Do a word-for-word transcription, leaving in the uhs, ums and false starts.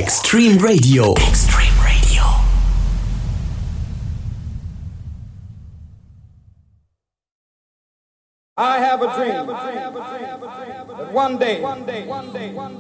Extreme Radio. Extreme Radio. I have a dream that one day